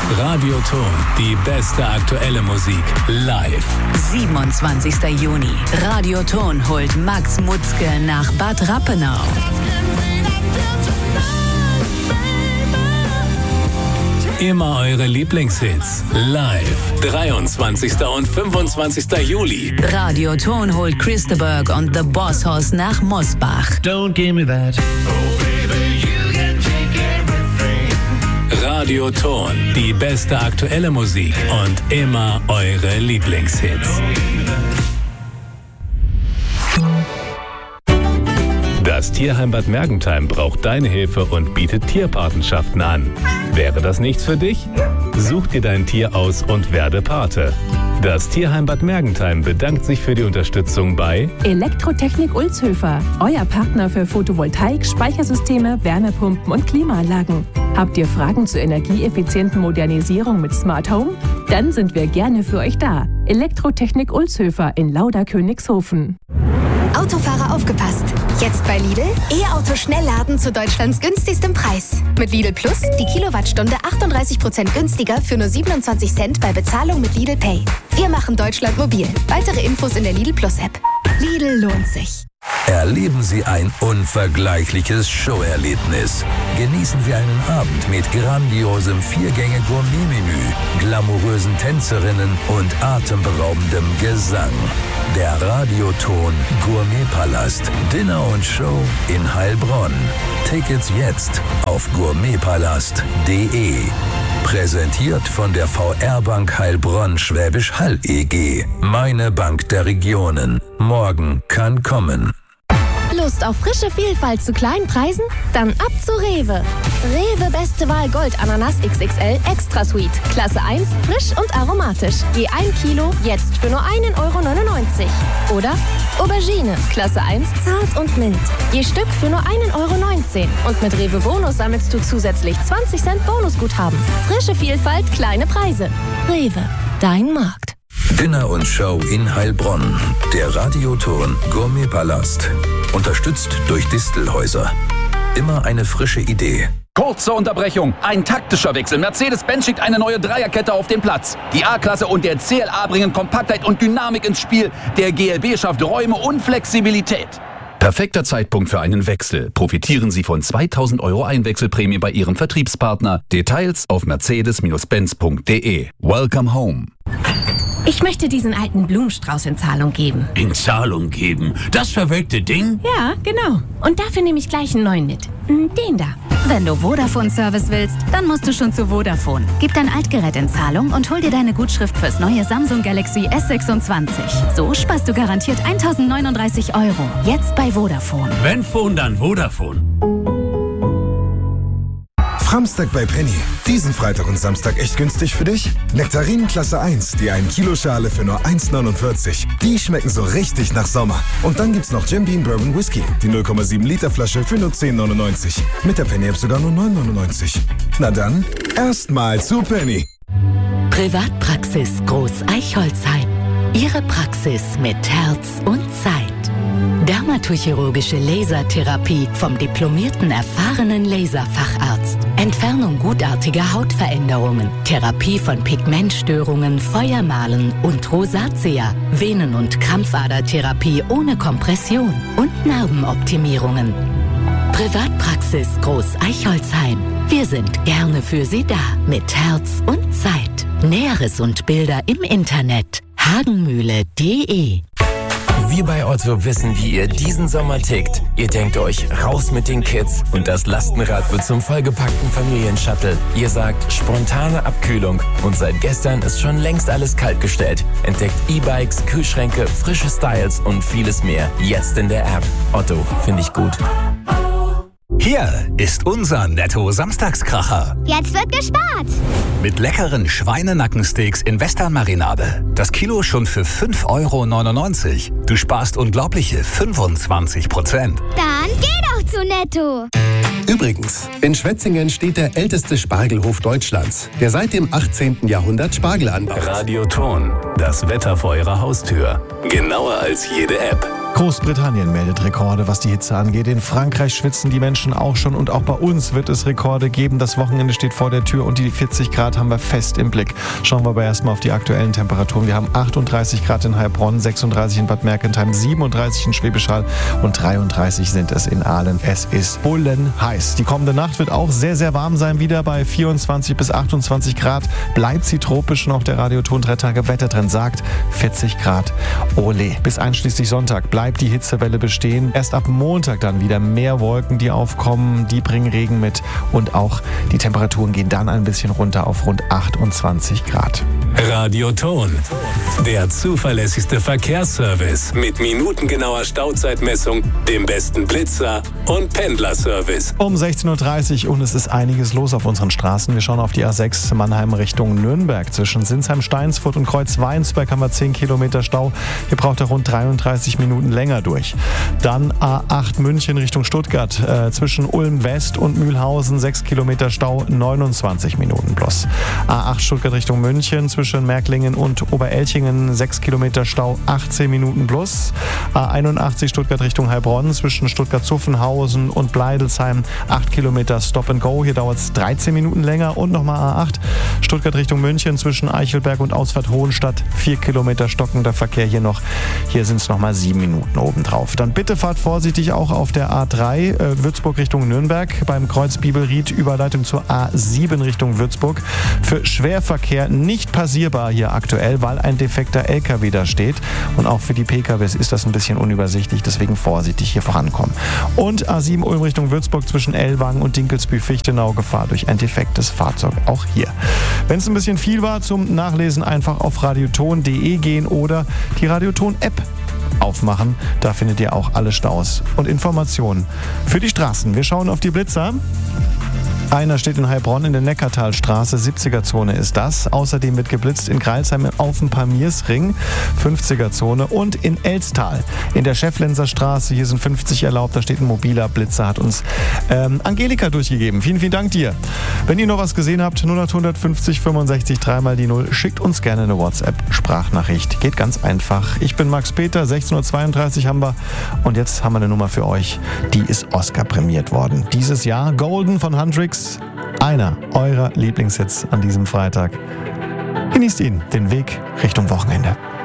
Radioton, die beste aktuelle Musik, live. 27. Juni. Radioton holt Max Mutzke nach Bad Rappenau. Immer eure Lieblingshits, live. 23. und 25. Juli. Radioton holt Christeberg und The Boss Hoss nach Mosbach. Don't give me that. Radioton, die beste aktuelle Musik und immer eure Lieblingshits. Das Tierheim Bad Mergentheim braucht deine Hilfe und bietet Tierpatenschaften an. Wäre das nichts für dich? Such dir dein Tier aus und werde Pate. Das Tierheim Bad Mergentheim bedankt sich für die Unterstützung bei Elektrotechnik Ulzhöfer, euer Partner für Photovoltaik, Speichersysteme, Wärmepumpen und Klimaanlagen. Habt ihr Fragen zur energieeffizienten Modernisierung mit Smart Home? Dann sind wir gerne für euch da. Elektrotechnik Ulzhöfer in Lauda-Königshofen. Autofahrer aufgepasst! Jetzt bei Lidl E-Auto-Schnellladen zu Deutschlands günstigstem Preis. Mit Lidl Plus die Kilowattstunde 38% günstiger für nur 27 Cent bei Bezahlung mit Lidl Pay. Wir machen Deutschland mobil. Weitere Infos in der Lidl Plus App. Lidl lohnt sich. Erleben Sie ein unvergleichliches Showerlebnis. Genießen Sie einen Abend mit grandiosem 4-Gänge-Gourmet-Menü, glamourösen Tänzerinnen und atemberaubendem Gesang. Der Radioton Gourmetpalast. Dinner und Show in Heilbronn. Tickets jetzt auf gourmetpalast.de. Präsentiert von der VR-Bank Heilbronn Schwäbisch Hall e.G. Meine Bank der Regionen. Morgen kann kommen. Lust auf frische Vielfalt zu kleinen Preisen? Dann ab zu Rewe. Rewe Beste Wahl Gold Ananas XXL Extra Sweet. Klasse 1, frisch und aromatisch. Je 1 Kilo, jetzt für nur 1,99 € Oder Aubergine, Klasse 1, zart und mild. Je Stück für nur 1,19 € Und mit Rewe Bonus sammelst du zusätzlich 20 Cent Bonusguthaben. Frische Vielfalt, kleine Preise. Rewe, dein Markt. Dinner und Show in Heilbronn. Der Radioton Gourmetpalast. Unterstützt durch Distelhäuser. Immer eine frische Idee. Kurze Unterbrechung. Ein taktischer Wechsel. Mercedes-Benz schickt eine neue Dreierkette auf den Platz. Die A-Klasse und der CLA bringen Kompaktheit und Dynamik ins Spiel. Der GLB schafft Räume und Flexibilität. Perfekter Zeitpunkt für einen Wechsel. Profitieren Sie von 2.000 € Einwechselprämie bei Ihrem Vertriebspartner. Details auf mercedes-benz.de. Welcome home. Ich möchte diesen alten Blumenstrauß in Zahlung geben. In Zahlung geben? Das verwelkte Ding? Ja, genau. Und dafür nehme ich gleich einen neuen mit. Den da. Wenn du Vodafone-Service willst, dann musst du schon zu Vodafone. Gib dein Altgerät in Zahlung und hol dir deine Gutschrift fürs neue Samsung Galaxy S26. So sparst du garantiert 1.039 €. Jetzt bei Vodafone. Wenn Phone, dann Vodafone. Framstag bei Penny. Diesen Freitag und Samstag echt günstig für dich? Nektarinen Klasse 1, die 1 Kilo Schale für nur 1,49 €. Die schmecken so richtig nach Sommer. Und dann gibt's noch Jim Beam Bourbon Whisky, die 0,7 Liter Flasche für nur 10,99 €. Mit der Penny App sogar nur 9,99 €. Na dann, erstmal zu Penny. Privatpraxis Groß Eichholzheim. Ihre Praxis mit Herz und Zeit. Dermatochirurgische Lasertherapie vom diplomierten, erfahrenen Laserfacharzt. Entfernung gutartiger Hautveränderungen. Therapie von Pigmentstörungen, Feuermalen und Rosatia. Venen- und Krampfadertherapie ohne Kompression. Und Narbenoptimierungen. Privatpraxis Groß Eichholzheim. Wir sind gerne für Sie da. Mit Herz und Zeit. Näheres und Bilder im Internet. hagenmühle.de. Wir bei Otto wissen, wie ihr diesen Sommer tickt. Ihr denkt euch, raus mit den Kids und das Lastenrad wird zum vollgepackten Familienshuttle. Ihr sagt, spontane Abkühlung und seit gestern ist schon längst alles kaltgestellt. Entdeckt E-Bikes, Kühlschränke, frische Styles und vieles mehr. Jetzt in der App. Otto, finde ich gut. Hier ist unser Netto-Samstagskracher. Jetzt wird gespart. Mit leckeren Schweinenackensteaks in Western-Marinade. Das Kilo schon für 5,99 €. Du sparst unglaubliche 25%. Dann geh doch zu Netto. Übrigens, in Schwetzingen steht der älteste Spargelhof Deutschlands, der seit dem 18. Jahrhundert Spargel anbaut. Radioton, das Wetter vor Ihrer Haustür. Genauer als jede App. Großbritannien meldet Rekorde, was die Hitze angeht. In Frankreich schwitzen die Menschen auch schon und auch bei uns wird es Rekorde geben. Das Wochenende steht vor der Tür und die 40 Grad haben wir fest im Blick. Schauen wir aber erstmal auf die aktuellen Temperaturen. Wir haben 38 Grad in Heilbronn, 36 in Bad Mergentheim, 37 in Schwäbisch Hall und 33 sind es in Aalen. Es ist bullenheiß. Die kommende Nacht wird auch sehr, sehr warm sein. Wieder bei 24 bis 28 Grad bleibt sie tropisch und auch der Radioton 3 Tage Wettertrend sagt 40 Grad. Ole. Bis einschließlich Sonntag bleibt die Hitzewelle bestehen. Erst ab Montag dann wieder mehr Wolken, die aufkommen, die bringen Regen mit und auch die Temperaturen gehen dann ein bisschen runter auf rund 28 Grad. Radioton, der zuverlässigste Verkehrsservice mit minutengenauer Stauzeitmessung, dem besten Blitzer und Pendlerservice. Um 16.30 Uhr und es ist einiges los auf unseren Straßen. Wir schauen auf die A6 Mannheim Richtung Nürnberg. Zwischen Sinsheim-Steinsfurt und Kreuz-Weinsberg haben wir 10 Kilometer Stau. Hier braucht er rund 33 Minuten länger durch. Dann A8 München Richtung Stuttgart. Zwischen Ulm West und Mühlhausen 6 Kilometer Stau, 29 Minuten plus. A8 Stuttgart Richtung München zwischen Märklingen und Oberelchingen 6 Kilometer Stau, 18 Minuten plus. A81 Stuttgart Richtung Heilbronn zwischen Stuttgart-Zuffenhausen und Bleidelsheim 8 Kilometer Stop and Go. Hier dauert es 13 Minuten länger. Und nochmal A8 Stuttgart Richtung München zwischen Eichelberg und Ausfahrt Hohenstadt 4 Kilometer stockender Verkehr hier noch. Hier sind es nochmal 7 Minuten obendrauf. Dann bitte fahrt vorsichtig auch auf der A3 Würzburg Richtung Nürnberg beim Kreuz Bibelried Überleitung zur A7 Richtung Würzburg. Für Schwerverkehr nicht passierbar hier aktuell, weil ein defekter LKW da steht. Und auch für die PKWs ist das ein bisschen unübersichtlich, deswegen vorsichtig hier vorankommen. Und A7 Ulm Richtung Würzburg zwischen Ellwangen und Dinkelsbühl-Fichtenau Gefahr durch ein defektes Fahrzeug. Auch hier. Wenn es ein bisschen viel war, zum Nachlesen einfach auf radioton.de gehen oder die Radioton-App aufmachen. Da findet ihr auch alle Staus und Informationen für die Straßen. Wir schauen auf die Blitzer. Einer steht in Heilbronn in der Neckartalstraße, 70er-Zone ist das. Außerdem wird geblitzt in Greilsheim auf dem Pamirsring, 50er-Zone. Und in Elstal in der Schäfflenser Straße, hier sind 50 erlaubt, da steht ein mobiler Blitzer, hat uns Angelika durchgegeben. Vielen, vielen Dank dir. Wenn ihr noch was gesehen habt, 0850 65 3 mal die 0, schickt uns gerne eine WhatsApp-Sprachnachricht. Geht ganz einfach. Ich bin Max Peter, 16.32 Uhr haben wir. Und jetzt haben wir eine Nummer für euch, die ist Oscar prämiert worden. Dieses Jahr Golden von Hendrix. Einer eurer Lieblingshits an diesem Freitag. Genießt ihn, den Weg Richtung Wochenende.